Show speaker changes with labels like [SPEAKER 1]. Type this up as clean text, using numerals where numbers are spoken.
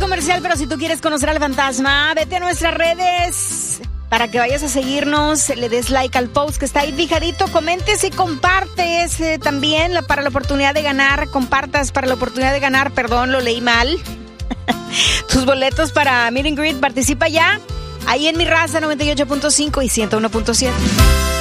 [SPEAKER 1] comercial, pero si tú quieres conocer al fantasma, vete a nuestras redes para que vayas a seguirnos, le des like al post que está ahí fijadito, comentes y compartes también para la oportunidad de ganar, compartas para la oportunidad de ganar, perdón, lo leí mal. Tus boletos para Meet and Greet, participa ya, ahí en Mi Raza 98.5 y 101.7.